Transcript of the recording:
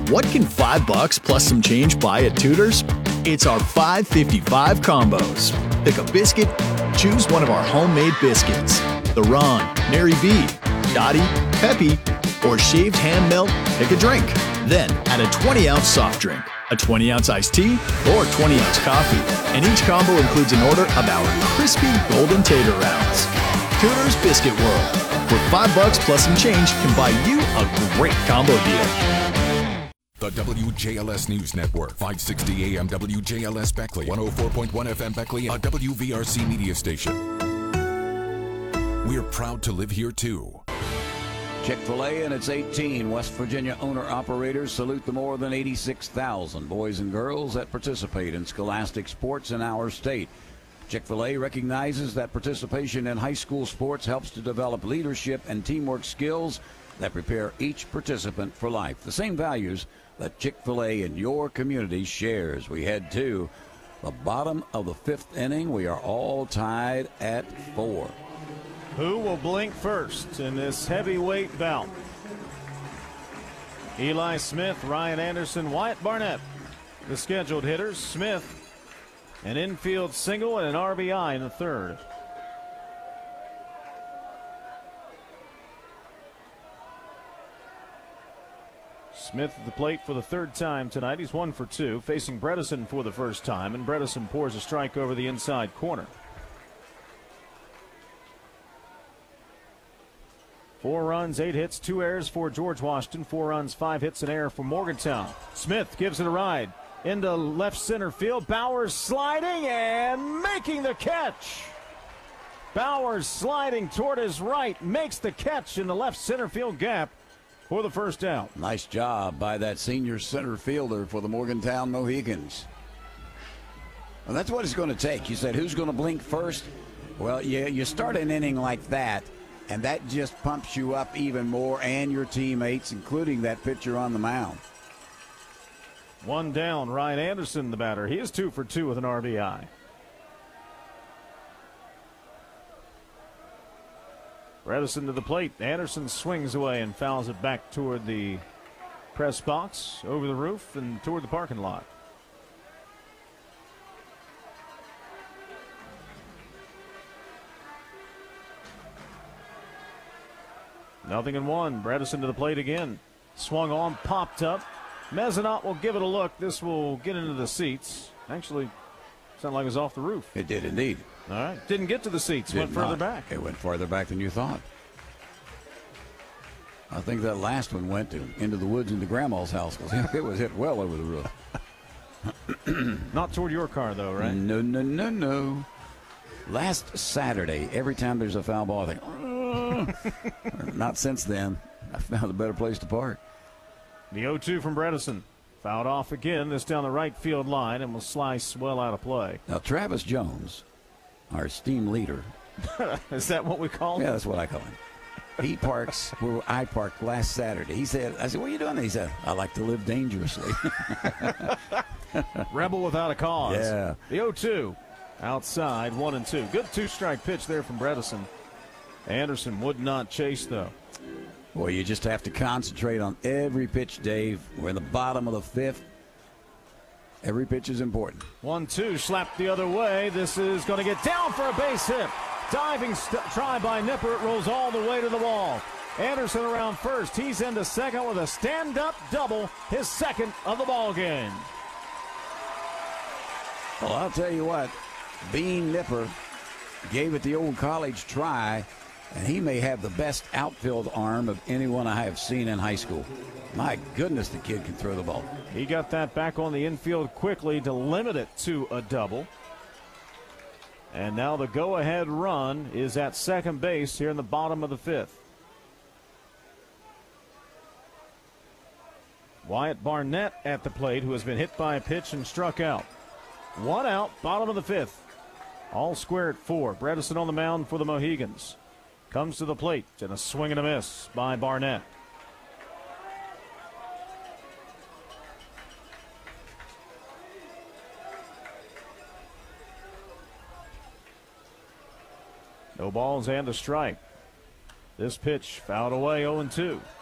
What can $5 plus some change buy at Tudor's? It's our $5.55 combos. Pick a biscuit, choose one of our homemade biscuits. The Ron, Mary B, Dottie, Peppy, or shaved ham melt, pick a drink. Then add a 20-ounce soft drink, a 20-ounce iced tea, or 20-ounce coffee. And each combo includes an order of our crispy golden tater rounds. Tudor's Biscuit World, where $5 plus some change can buy you a great combo deal. The WJLS News Network, 560 AM WJLS Beckley, 104.1 FM Beckley, a WVRC media station. We're proud to live here, too. Chick-fil-A and its 18 West Virginia owner-operators salute the more than 86,000 boys and girls that participate in scholastic sports in our state. Chick-fil-A recognizes that participation in high school sports helps to develop leadership and teamwork skills that prepare each participant for life. The same values that Chick-fil-A in your community shares. We head to the bottom of the fifth inning. We are all tied at 4. Who will blink first in this heavyweight bout? Eli Smith, Ryan Anderson, Wyatt Barnett. The scheduled hitters: Smith, an infield single and an RBI in the third. Smith at the plate for the third time tonight. He's 1 for 2, facing Bredesen for the first time, and Bredesen pours a strike over the inside corner. 4 runs, 8 hits, 2 errors for George Washington. 4 runs, 5 hits, an error for Morgantown. Smith gives it a ride into left center field. Bowers sliding and making the catch. Bowers sliding toward his right, makes the catch in the left center field gap for the first out. Nice job by that senior center fielder for the Morgantown Mohegans. Well, that's what it's going to take. You said, who's going to blink first? Well, you start an inning like that, and that just pumps you up even more, and your teammates, including that pitcher on the mound. 1 down, Ryan Anderson, the batter. He is 2 for 2 with an RBI. Bredesen to the plate. Anderson swings away and fouls it back toward the press box, over the roof, and toward the parking lot. Nothing in 1. Bredesen to the plate again. Swung on, popped up. Mezzanotte will give it a look. This will get into the seats. Actually, sounded like it was off the roof. It did indeed. All right. Didn't get to the seats. Went further back. It went farther back than you thought. I think that last one went into the woods into Grandma's house because it was hit well over the roof. Not toward your car, though, right? No. Last Saturday, every time there's a foul ball, I think, not since then. I found a better place to park. The 0-2 from Bredesen. Fouled off again, this down the right field line, and will slice well out of play. Now, Travis Jones, our esteemed leader. Is that what we call him? Yeah, that's what I call him. He parks where I parked last Saturday. He said, I said, what are you doing? He said, I like to live dangerously. Rebel without a cause. Yeah. The 0-2 outside, 1-2. Good 2-strike pitch there from Bredesen. Anderson would not chase, though. Boy, you just have to concentrate on every pitch, Dave. We're in the bottom of the fifth. Every pitch is important. 1-2, slapped the other way. This is going to get down for a base hit. Diving try by Nipper. It rolls all the way to the wall. Anderson around first. He's into second with a stand-up double, his second of the ball game. Well, I'll tell you what, Bean Nipper gave it the old college try, and he may have the best outfield arm of anyone I have seen in high school. My goodness, the kid can throw the ball. He got that back on the infield quickly to limit it to a double. And now the go-ahead run is at second base here in the bottom of the fifth. Wyatt Barnett at the plate, who has been hit by a pitch and struck out. 1 out, bottom of the fifth. All square at 4. Bredesen on the mound for the Mohegans. Comes to the plate, and a swing and a miss by Barnett. No balls and a strike. This pitch fouled away, 0-2.